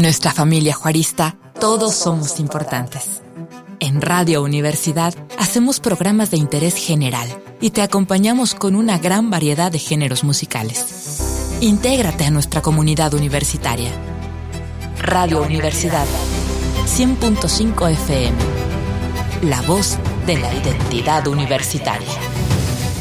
nuestra familia juarista, todos somos importantes. En Radio Universidad hacemos programas de interés general y te acompañamos con una gran variedad de géneros musicales. Intégrate a nuestra comunidad universitaria. Radio Universidad 100.5 FM. La voz de la identidad universitaria.